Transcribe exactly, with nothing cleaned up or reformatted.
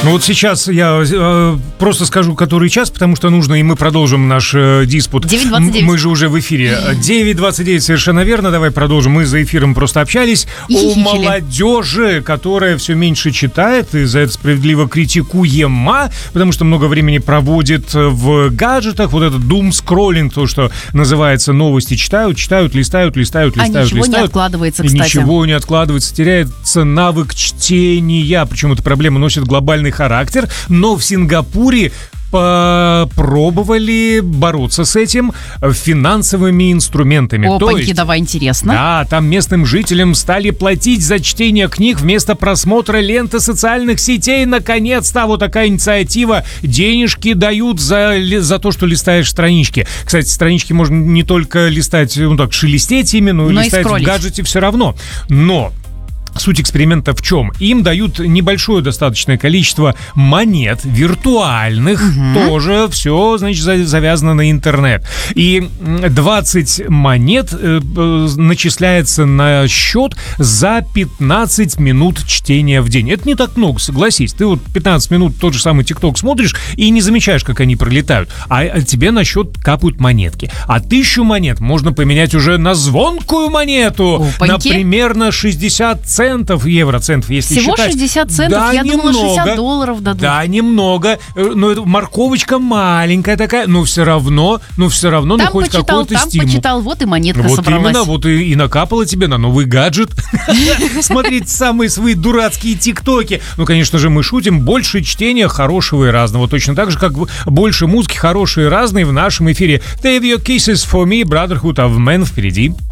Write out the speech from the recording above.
Ну вот сейчас я э, просто скажу, который час, потому что нужно, и мы продолжим наш э, диспут. девять двадцать девять. Мы же уже в эфире. девять двадцать девять, совершенно верно. Давай продолжим. Мы за эфиром просто общались о молодежи, которая все меньше читает, и за это справедливо критикуема, потому что много времени проводит в гаджетах. Вот этот doom-скроллинг, то, что называется, новости читают, читают, листают, листают, листают, а ничего листают. не откладывается, кстати. Ничего не откладывается, теряется навык чтения. Причем эта проблема носит глобальный характер, но в Сингапуре попробовали бороться с этим финансовыми инструментами. Опаньки, есть, давай, интересно. Да, там местным жителям стали платить за чтение книг вместо просмотра ленты социальных сетей. Наконец-то вот такая инициатива. Денежки дают за, за то, что листаешь странички. Кстати, странички можно не только листать, ну так, шелестеть ими, но и но листать и в гаджете все равно. Но суть эксперимента в чем? Им дают небольшое достаточное количество монет виртуальных, угу. тоже все, значит, завязано на интернет. И двадцать монет э, э, начисляется на счет за пятнадцать минут чтения в день. Это не так много, согласись. Ты вот пятнадцать минут тот же самый ТикТок смотришь и не замечаешь, как они пролетают. А тебе на счет капают монетки. А тысячу монет можно поменять уже на звонкую монету. Опаньки. Например, на шестьдесят центов. Центов, евроцентов, если Всего считать. шестьдесят центов? Да, я немного, думала, шестьдесят долларов дадут. Да, немного. Но это морковочка маленькая такая, но все равно, но все равно, там ну хоть почитал, какой-то там стимул. почитал, вот и монетка вот собралась. Вот именно, вот и, и накапало тебе на новый гаджет. Смотреть самые свои дурацкие тиктоки. Ну, конечно же, мы шутим. Больше чтения хорошего и разного. Точно так же, как больше музыки хорошей и разной в нашем эфире. Save your kisses for me, Brotherhood of Men впереди.